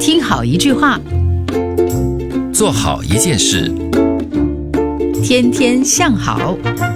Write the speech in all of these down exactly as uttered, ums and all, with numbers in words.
听好一句话， 做好一件事， 天天向好。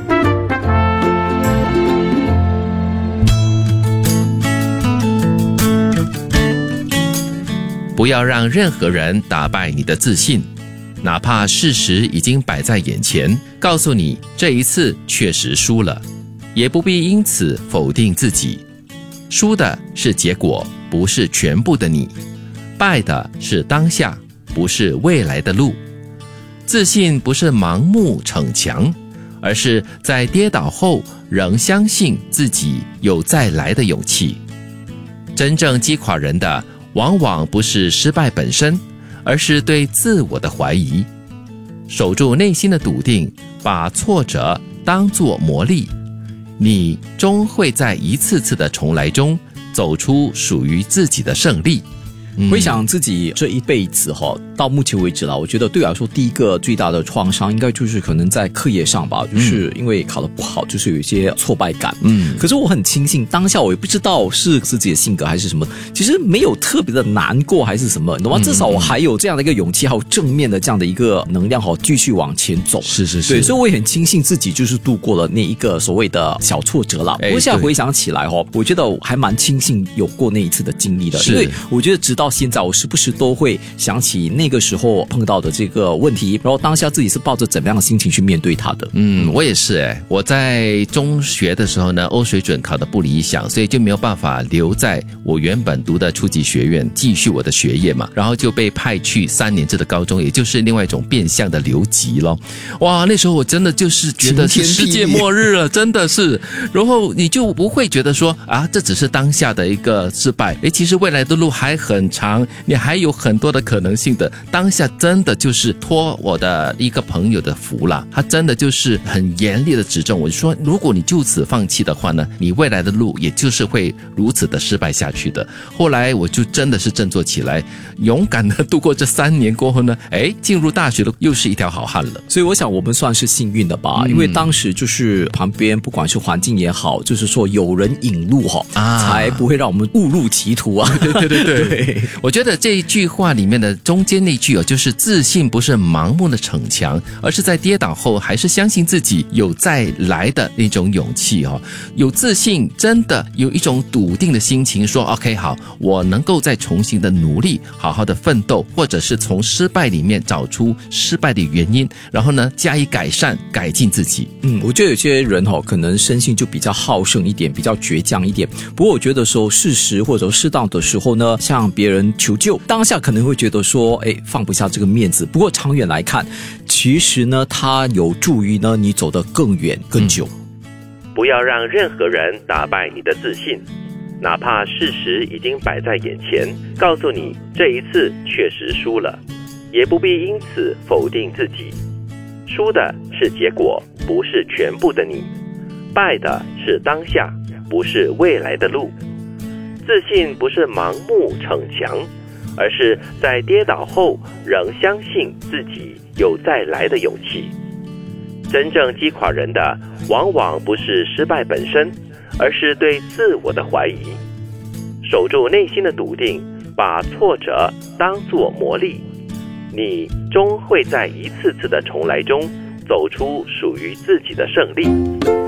不要让任何人打败你的自信，哪怕事实已经摆在眼前，告诉你这一次确实输了，也不必因此否定自己。输的是结果，不是全部的你；败的是当下，不是未来的路。自信不是盲目逞强，而是在跌倒后仍相信自己有再来的勇气。真正击垮人的往往不是失败本身，而是对自我的怀疑。守住内心的笃定，把挫折当作磨砺，你终会在一次次的重来中走出属于自己的胜利。 回想自己这一辈子哈，到目前为止啦，我觉得对我来说第一个最大的创伤应该就是可能在课业上吧，就是因为考得不好，就是有一些挫败感。嗯，可是我很庆幸当下我也不知道是自己的性格还是什么，其实没有特别的难过还是什么，你懂吗？至少我还有这样的一个勇气，还有正面的这样的一个能量哈，继续往前走。 是是是， 对，所以我也很庆幸自己就是度过了那一个所谓的小挫折啦。不过现在回想起来哈，我觉得我还蛮庆幸有过那一次的经历的，因为我觉得直到现在我时不时都会想起那个时候碰到的这个问题，然后当下自己是抱着怎么样的心情去面对它的。 嗯，我也是诶，我在中学的时候呢，欧水准考得不理想，所以就没有办法留在我原本读的初级学院继续我的学业嘛，然后就被派去三年制的高中，也就是另外一种变相的留级咯。哇，那时候我真的就是觉得是世界末日了，真的是。然后你就不会觉得说啊，这只是当下的一个失败，诶，其实未来的路还很长，你还有很多的可能性的。当下真的就是托我的一个朋友的福啦，他真的就是很严厉的指正我，说如果你就此放弃的话呢，你未来的路也就是会如此的失败下去的。后来我就真的是振作起来，勇敢的度过这三年过后呢，哎，进入大学的又是一条好汉了。 所以我想我们算是幸运的吧，嗯、因为当时就是旁边不管是环境也好，就是说有人引路哈、啊，才不会让我们误入歧途啊。 对对对对对，我觉得这一句话里面的中间那句哦，就是自信不是盲目的逞强，而是在跌倒后还是相信自己有再来的那种勇气哦。有自信，真的有一种笃定的心情，说 OK 好，我能够再重新的努力，好好的奋斗，或者是从失败里面找出失败的原因，然后呢加以改善，改进自己。 嗯，我觉得有些人哦，可能生性就比较好胜一点，比较倔强一点。不过我觉得说适时或者适当的时候呢，向别人求救，当下可能会觉得说，哎，放不下这个面子。不过长远来看，其实呢，它有助于呢你走得更远更久。 嗯、不要让任何人打败你的自信，哪怕事实已经摆在眼前，告诉你这一次确实输了，也不必因此否定自己。输的是结果，不是全部的你；败的是当下，不是未来的路。自信不是盲目逞强，而是在跌倒后仍相信自己有再来的勇气。真正击垮人的往往不是失败本身，而是对自我的怀疑。守住内心的笃定，把挫折当作磨砺，你终会在一次次的重来中走出属于自己的胜利。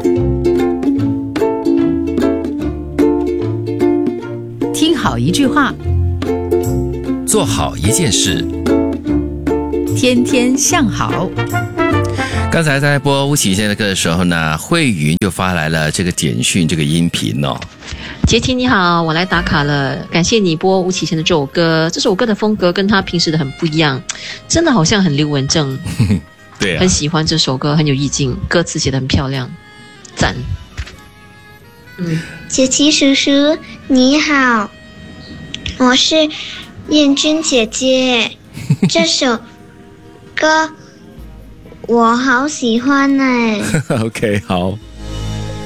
听好一句话， 做好一件事， 天天向好。 刚才在播巫启贤的歌的时候呢，慧云就发来了这个简讯，这个音频哦。 杰奇你好，我来打卡了，感谢你播巫启贤的这首歌。这首歌的风格跟他平时的很不一样，真的好像很刘文正。 对啊， 很喜欢这首歌，很有意境，歌词写得很漂亮，赞。 嗯，杰奇叔叔你好，我是燕君姐姐。这首歌我好喜欢呢。 OK， 好。